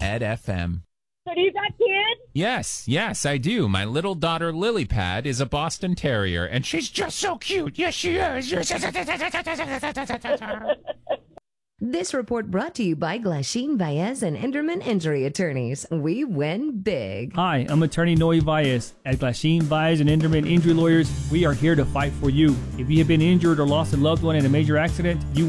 Pet FM. So do you got kids? Yes, I do. My little daughter, Lily Pad, is a Boston Terrier, and she's just so cute. Yes, she is. This report brought to you by Glasheen, Baez, and Enderman Injury Attorneys. We win big. Hi, I'm attorney Noe Baez. At Glasheen, Baez, and Enderman Injury Lawyers, we are here to fight for you. If you have been injured or lost a loved one in a major accident, you